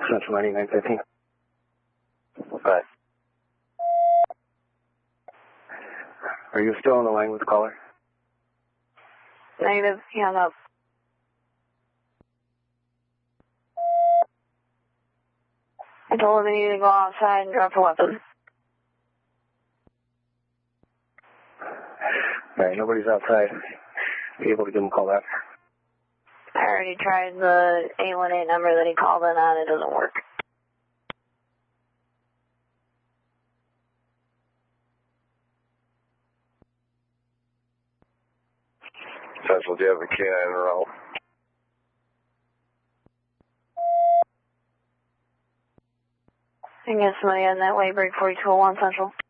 Central 9915. Bye. Are you still on the line with the caller? Negative. He hung up. I told him he needed to go outside and drop a weapon. Alright, nobody's outside. Be able to give him a call back. I already tried the 818 number that he called in on. It doesn't work. Central, do you have a K9 route? I can get somebody on that way, break 4201 Central.